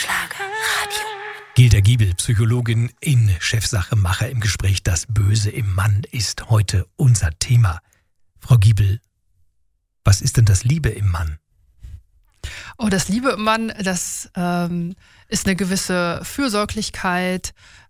Schlagerradio. Gilda Giebel, Psychologin in Chefsache Macher im Gespräch. Das Böse im Mann ist heute unser Thema. Frau Giebel, was ist denn das Liebe im Mann? Oh, das Liebe im Mann, das ist eine gewisse Fürsorglichkeit,